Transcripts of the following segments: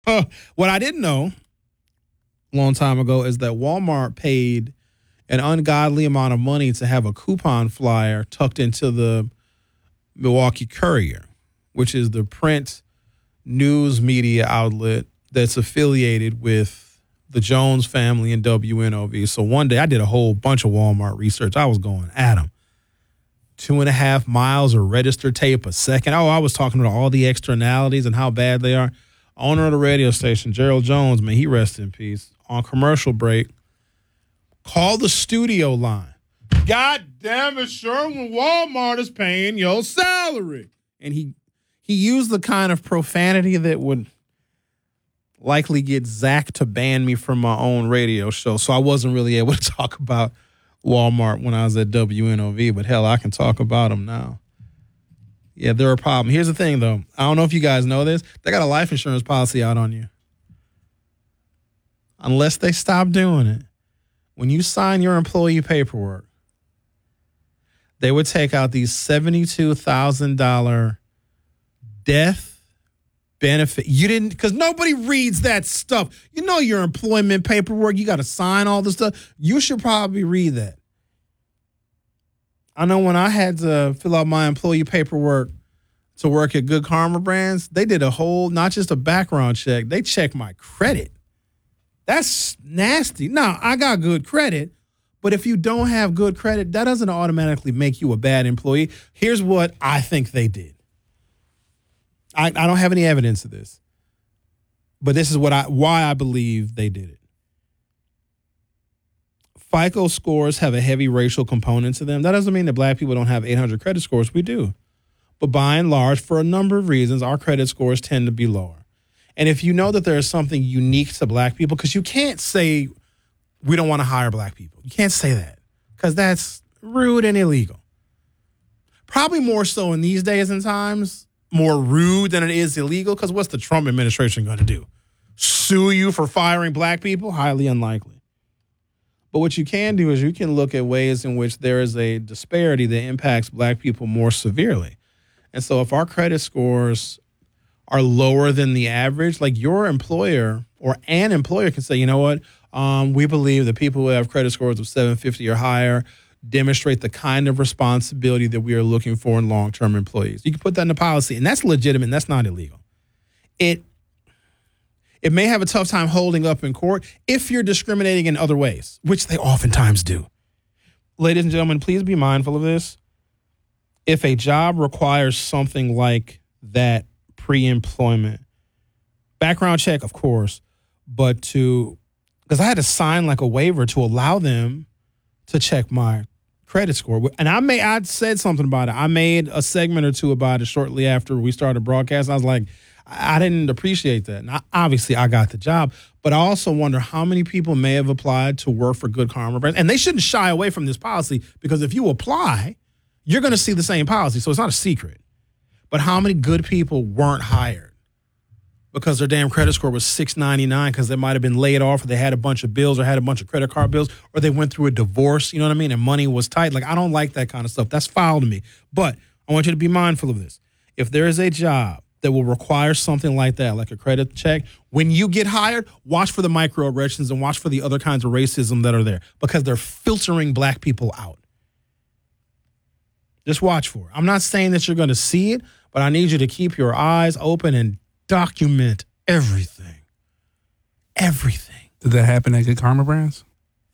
What I didn't know a long time ago is that Walmart paid an ungodly amount of money to have a coupon flyer tucked into the Milwaukee Courier, which is the print news media outlet that's affiliated with the Jones family and WNOV. So one day I did a whole bunch of Walmart research. I was going at them. 2.5 miles of registered tape a second. Oh, I was talking about all the externalities and how bad they are. Owner of the radio station, Gerald Jones, man, he rests in peace. On commercial break, call the studio line. God damn it, Sherwin, Walmart is paying your salary. And he used the kind of profanity that would likely get Zach to ban me from my own radio show. So I wasn't really able to talk about Walmart when I was at WNOV, but hell, I can talk about them now. Yeah, they're a problem. Here's the thing, though. I don't know if you guys know this. They got a life insurance policy out on you. Unless they stop doing it. When you sign your employee paperwork, they would take out these $72,000 death benefit. You didn't, because nobody reads that stuff. You know your employment paperwork. You got to sign all this stuff. You should probably read that. I know when I had to fill out my employee paperwork to work at Good Karma Brands, they did a whole, not just a background check, they checked my credit. That's nasty. Now, I got good credit, but if you don't have good credit, that doesn't automatically make you a bad employee. Here's what I think they did. I don't have any evidence of this, but this is why I believe they did it. FICO scores have a heavy racial component to them. That doesn't mean that black people don't have 800 credit scores. We do. But by and large, for a number of reasons, our credit scores tend to be lower. And if you know that there is something unique to black people, because you can't say we don't want to hire black people. You can't say that because that's rude and illegal. Probably more so in these days and times, more rude than it is illegal, because what's the Trump administration going to do? Sue you for firing black people? Highly unlikely. But what you can do is you can look at ways in which there is a disparity that impacts black people more severely. And so if our credit scores are lower than the average, like your employer or an employer can say, you know what, we believe that people who have credit scores of 750 or higher demonstrate the kind of responsibility that we are looking for in long-term employees. You can put that in the policy, and that's legitimate, and that's not illegal. It may have a tough time holding up in court if you're discriminating in other ways, which they oftentimes do. Ladies and gentlemen, please be mindful of this. If a job requires something like that pre-employment, background check, of course, but because I had to sign like a waiver to allow them to check my credit score. And I said something about it. I made a segment or two about it shortly after we started broadcasting. I was like, I didn't appreciate that. And obviously, I got the job. But I also wonder how many people may have applied to work for Good Karma Brands. And they shouldn't shy away from this policy, because if you apply, you're going to see the same policy. So it's not a secret. But how many good people weren't hired because their damn credit score was 699 because they might have been laid off, or they had a bunch of bills, or had a bunch of credit card bills, or they went through a divorce, you know what I mean, and money was tight. Like, I don't like that kind of stuff. That's foul to me. But I want you to be mindful of this. If there is a job that will require something like that, like a credit check, when you get hired, watch for the microaggressions and watch for the other kinds of racism that are there, because they're filtering black people out. Just watch for it. I'm not saying that you're going to see it, but I need you to keep your eyes open and document everything. Everything. Did that happen at Good Karma Brands?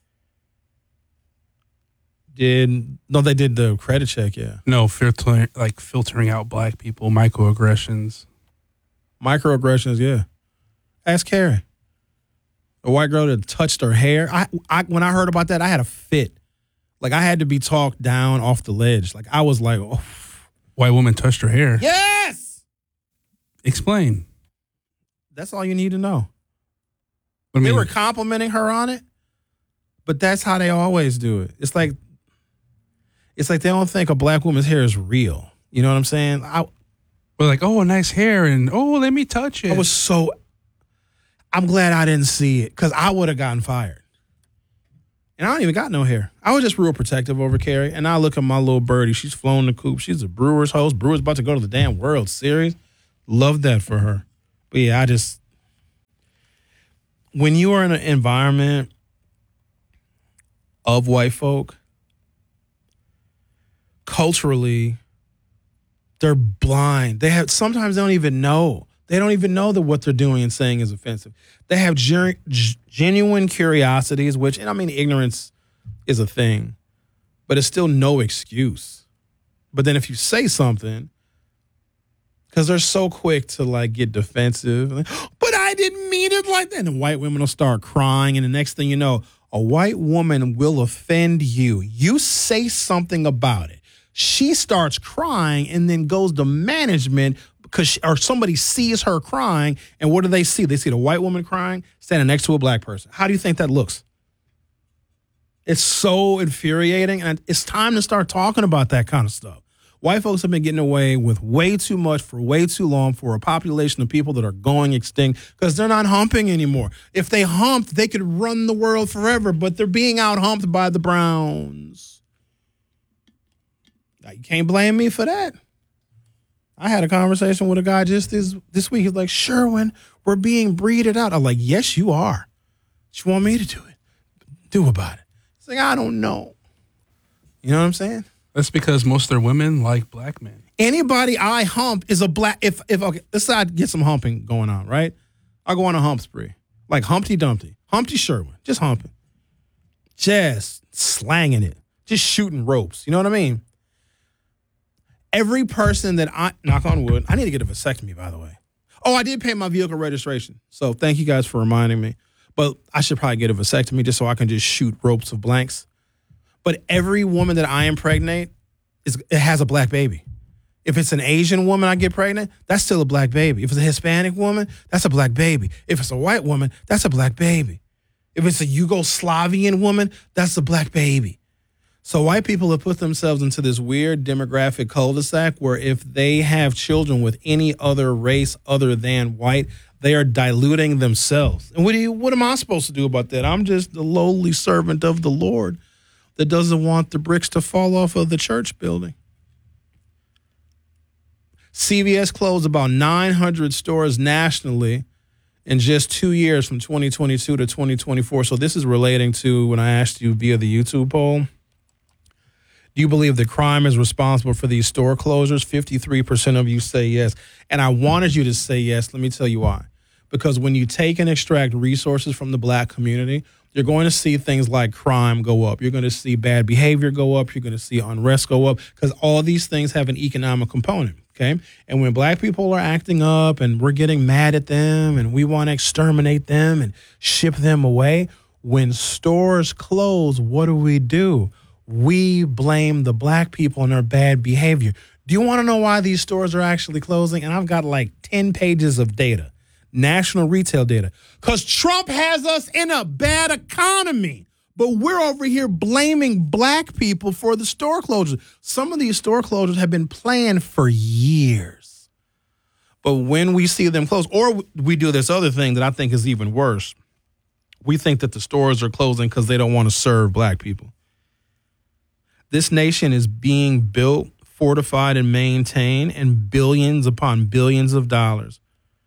No, they did the credit check, yeah. No, filtering out black people, microaggressions. Microaggressions, yeah. Ask Carrie. A white girl that touched her hair. When I heard about that, I had a fit. Like, I had to be talked down off the ledge. Like, I was like, oh. White woman touched her hair. Yes! Explain. That's all you need to know. They were complimenting her on it, but that's how they always do it. It's like they don't think a black woman's hair is real. You know what I'm saying? We're like, oh, nice hair, and oh, let me touch it. I'm glad I didn't see it, because I would have gotten fired. And I don't even got no hair. I was just real protective over Carrie. And I look at my little birdie. She's flown the coop. She's a Brewers host. Brewers about to go to the damn World Series. Love that for her. But yeah, when you are in an environment of white folk, culturally, they're blind. Sometimes they don't even know. They don't even know that what they're doing and saying is offensive. They have genuine curiosities, which, and I mean, ignorance is a thing, but it's still no excuse. But then if you say something, because they're so quick to like get defensive, like, but I didn't mean it like that. And the white women will start crying, and the next thing you know, a white woman will offend you. You say something about it. She starts crying and then goes to management or somebody sees her crying, and what do they see? They see the white woman crying standing next to a black person. How do you think that looks? It's so infuriating, and it's time to start talking about that kind of stuff. White folks have been getting away with way too much for way too long for a population of people that are going extinct because they're not humping anymore. If they humped, they could run the world forever, but they're being out-humped by the browns. Now, you can't blame me for that. I had a conversation with a guy just this week. He's like, Sherwin, we're being breeded out. I'm like, yes, you are. What you want me to do about it? It's like, I don't know. You know what I'm saying? That's because most of their women like black men. Anybody I hump is a black. If okay, let's say I get some humping going on, right? I go on a hump spree, like Humpty Dumpty, Humpty Sherwin, just humping, just slanging it, just shooting ropes. You know what I mean? Every person that knock on wood, I need to get a vasectomy, by the way. Oh, I did pay my vehicle registration, so thank you guys for reminding me. But I should probably get a vasectomy just so I can just shoot ropes of blanks. But every woman that I impregnate, it has a black baby. If it's an Asian woman I get pregnant, that's still a black baby. If it's a Hispanic woman, that's a black baby. If it's a white woman, that's a black baby. If it's a Yugoslavian woman, that's a black baby. So white people have put themselves into this weird demographic cul-de-sac where if they have children with any other race other than white, they are diluting themselves. And what am I supposed to do about that? I'm just the lowly servant of the Lord that doesn't want the bricks to fall off of the church building. CVS closed about 900 stores nationally in just 2 years from 2022 to 2024. So this is relating to when I asked you via the YouTube poll. Do you believe that crime is responsible for these store closures? 53% of you say yes. And I wanted you to say yes. Let me tell you why. Because when you take and extract resources from the black community, you're going to see things like crime go up. You're going to see bad behavior go up. You're going to see unrest go up because all these things have an economic component, okay? And when black people are acting up and we're getting mad at them and we want to exterminate them and ship them away, when stores close, what do? We blame the black people and their bad behavior. Do you want to know why these stores are actually closing? And I've got like 10 pages of data, national retail data, because Trump has us in a bad economy. But we're over here blaming black people for the store closures. Some of these store closures have been planned for years. But when we see them close, or we do this other thing that I think is even worse, we think that the stores are closing because they don't want to serve black people. This nation is being built, fortified, and maintained, and billions upon billions of dollars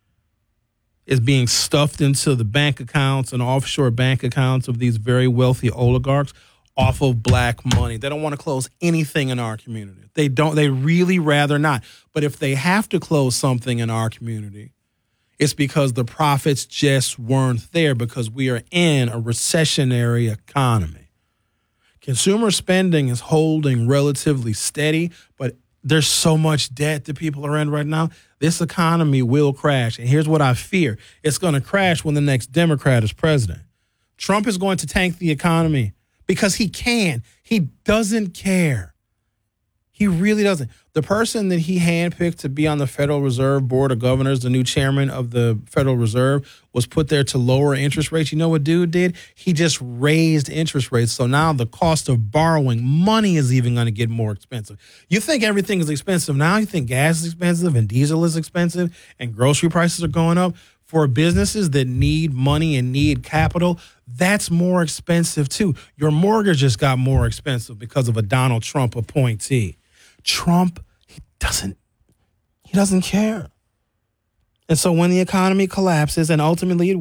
is being stuffed into the bank accounts and offshore bank accounts of these very wealthy oligarchs off of black money. They don't want to close anything in our community. They really rather not. But if they have to close something in our community, it's because the profits just weren't there because we are in a recessionary economy. Consumer spending is holding relatively steady, but there's so much debt that people are in right now. This economy will crash. And here's what I fear. It's going to crash when the next Democrat is president. Trump is going to tank the economy because he can. He doesn't care. He really doesn't. The person that he handpicked to be on the Federal Reserve Board of Governors, the new chairman of the Federal Reserve, was put there to lower interest rates. You know what dude did? He just raised interest rates. So now the cost of borrowing money is even going to get more expensive. You think everything is expensive now? You think gas is expensive and diesel is expensive and grocery prices are going up? For businesses that need money and need capital, that's more expensive too. Your mortgage just got more expensive because of a Donald Trump appointee. Trump, he doesn't care. And so when the economy collapses and ultimately it